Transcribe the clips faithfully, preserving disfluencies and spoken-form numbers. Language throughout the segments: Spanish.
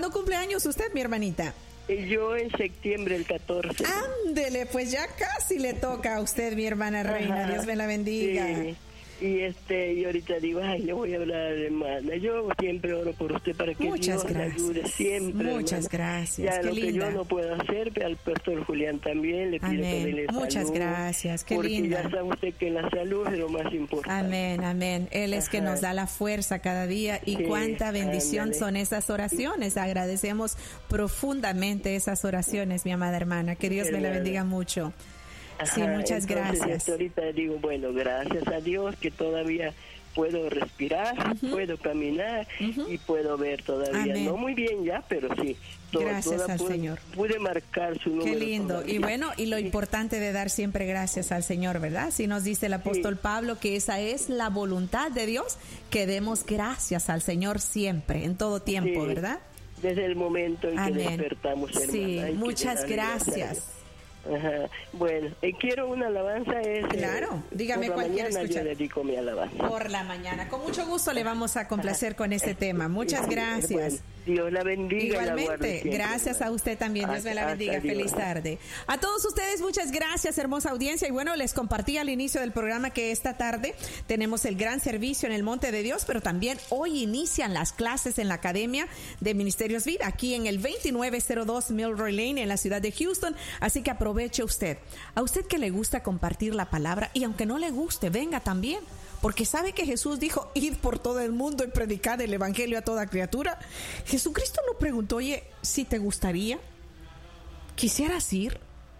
¿Cuándo cumple años usted, mi hermanita? Yo en septiembre, el catorce. Ándele, pues ya casi le toca a usted, mi hermana reina. Ajá, Dios me la bendiga. Sí. Y este, y ahorita digo, ay, le voy a hablar a la hermana. Yo siempre ore por usted para que Muchas Dios gracias. le ayude siempre. Muchas hermana. gracias. Ya Qué lo linda. que yo no puedo hacer, al pastor Julián también le pido Amén. que dele salud. Muchas gracias. Qué porque linda. ya sabe usted que la salud es lo más importante. Amén, amén. Él es Ajá. que nos da la fuerza cada día y sí, cuánta bendición ándale. Son esas oraciones. Agradecemos profundamente esas oraciones, mi amada hermana. Que Dios hermana. Me la bendiga mucho. Ajá, sí, muchas entonces, gracias. Ahorita digo, bueno, gracias a Dios que todavía puedo respirar, uh-huh. puedo caminar uh-huh. y puedo ver todavía. Amén. No muy bien ya, pero sí. To- gracias al pude, Señor. Pude marcar su número. Qué lindo. Todavía. Y bueno, y lo sí. importante de dar siempre gracias al Señor, ¿verdad? Si nos dice el apóstol sí. Pablo que esa es la voluntad de Dios, que demos gracias al Señor siempre, en todo tiempo, sí. ¿verdad? Desde el momento en Amén. que despertamos, hermana. Sí, muchas gracias. Ajá. Bueno, eh, quiero una alabanza. Es, claro, dígame cuál quiere escuchar. Yo dedico mi alabanza. Por la mañana. Con mucho gusto le vamos a complacer con este tema. Muchas gracias. Bueno, Dios la bendiga. Igualmente, la gracias a usted también. Dios me la bendiga. Feliz tarde. A todos ustedes, muchas gracias, hermosa audiencia. Y bueno, les compartí al inicio del programa que esta tarde tenemos el gran servicio en el Monte de Dios, pero también hoy inician las clases en la Academia de Ministerios Vida, aquí en el veintinueve cero dos Milroy Lane, en la ciudad de Houston. Así que aproveche usted. A usted que le gusta compartir la palabra, y aunque no le guste, venga también. Porque sabe que Jesús dijo, id por todo el mundo y predicad el evangelio a toda criatura. Jesucristo no preguntó, oye, si te gustaría, quisieras ir,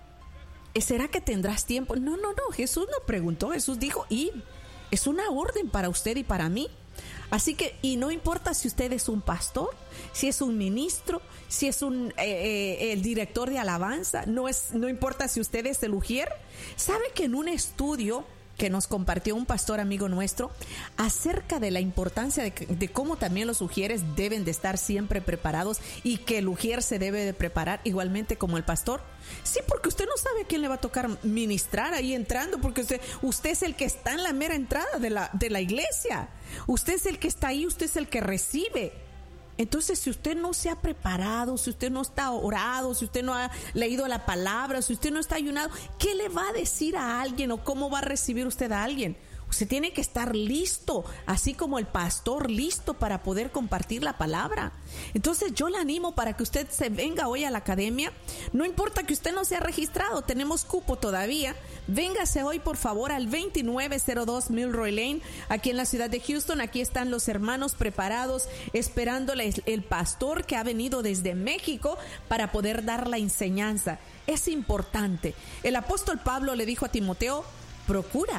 ¿será que tendrás tiempo? No, no, no, Jesús no preguntó, Jesús dijo, id. Es una orden para usted y para mí. Así que, y no importa si usted es un pastor, si es un ministro, si es un eh, eh, el director de alabanza, no es, no importa si usted es el ujier. ¿Sabe que en un estudio que nos compartió un pastor amigo nuestro acerca de la importancia de, de cómo también los ujieres deben de estar siempre preparados y que el ujier se debe de preparar igualmente como el pastor? Sí, porque usted no sabe a quién le va a tocar ministrar ahí entrando, porque usted, usted es el que está en la mera entrada de la, de la iglesia. Usted es el que está ahí, usted es el que recibe. Entonces, si usted no se ha preparado, si usted no está orado, si usted no ha leído la palabra, si usted no está ayunado, ¿qué le va a decir a alguien o cómo va a recibir usted a alguien? Usted tiene que estar listo, así como el pastor listo para poder compartir la palabra. Entonces yo le animo para que usted se venga hoy a la academia. No importa que usted no se ha registrado, tenemos cupo todavía. Véngase hoy por favor al veintinueve cero dos Milroy Lane, aquí en la ciudad de Houston. Aquí están los hermanos preparados, esperándole el pastor que ha venido desde México para poder dar la enseñanza. Es importante. El apóstol Pablo le dijo a Timoteo, procura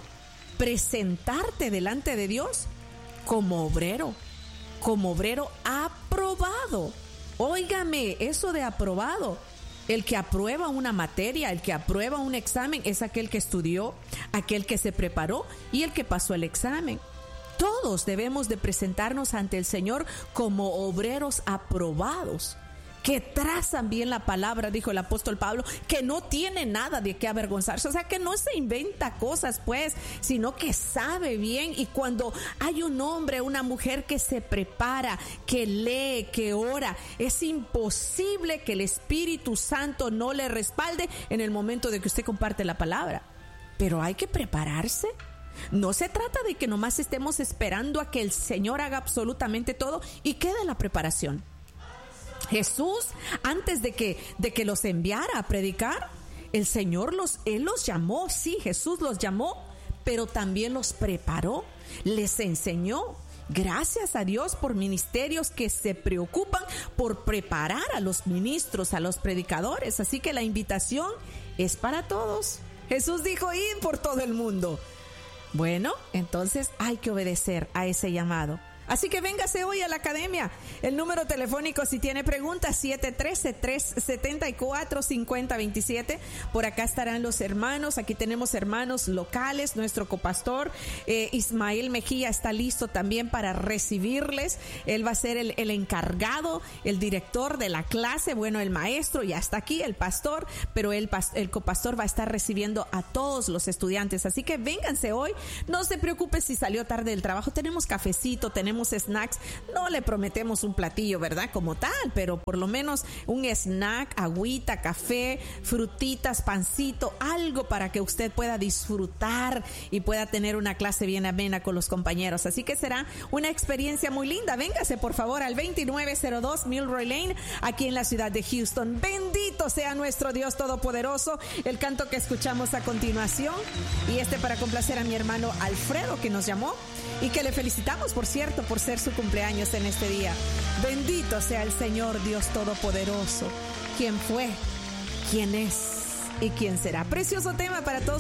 presentarte delante de Dios como obrero, como obrero aprobado. Óigame, eso de aprobado. El que aprueba una materia, el que aprueba un examen es aquel que estudió, aquel que se preparó y el que pasó el examen. Todos debemos de presentarnos ante el Señor como obreros aprobados, que trazan bien la palabra, dijo el apóstol Pablo, que no tiene nada de qué avergonzarse, o sea, que no se inventa cosas, pues, sino que sabe bien. Y cuando hay un hombre, una mujer que se prepara, que lee, que ora, es imposible que el Espíritu Santo no le respalde en el momento de que usted comparte la palabra. Pero hay que prepararse. No se trata de que nomás estemos esperando a que el Señor haga absolutamente todo y quede la preparación. Jesús, antes de que, de que los enviara a predicar, el Señor los, Él los llamó, sí, Jesús los llamó, pero también los preparó, les enseñó. Gracias a Dios por ministerios que se preocupan por preparar a los ministros, a los predicadores. Así que la invitación es para todos. Jesús dijo, id por todo el mundo. Bueno, entonces hay que obedecer a ese llamado. Así que véngase hoy a la academia. El número telefónico, si tiene preguntas, siete uno tres, tres siete cuatro, cinco cero dos siete. Por acá estarán los hermanos. Aquí tenemos hermanos locales. Nuestro copastor eh, Ismael Mejía está listo también para recibirles. Él va a ser el, el encargado, el director de la clase. Bueno, el maestro ya está aquí, el pastor, pero el, el copastor va a estar recibiendo a todos los estudiantes. Así que vénganse hoy. No se preocupe si salió tarde del trabajo. Tenemos cafecito, tenemos ponemos snacks, no le prometemos un platillo, ¿verdad? Como tal, pero por lo menos un snack, agüita, café, frutitas, pancito, algo para que usted pueda disfrutar y pueda tener una clase bien amena con los compañeros. Así que será una experiencia muy linda. Véngase por favor al veintinueve cero dos Milroy Lane, aquí en la ciudad de Houston. Bendito sea nuestro Dios Todopoderoso. El canto que escuchamos a continuación, y este para complacer a mi hermano Alfredo, que nos llamó y que le felicitamos, por cierto, por ser su cumpleaños en este día. Bendito sea el Señor Dios Todopoderoso, quien fue, quien es y quien será. Precioso tema para todos